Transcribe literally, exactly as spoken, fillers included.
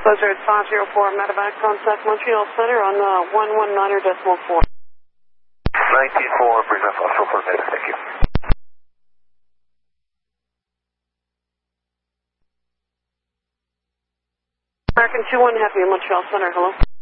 Blizzard five zero four, medevac, contact Montreal Center on uh, one one nine decimal four. nineteen four, bring up also for medevac, thank you. American two one, happy in Montreal Center, hello.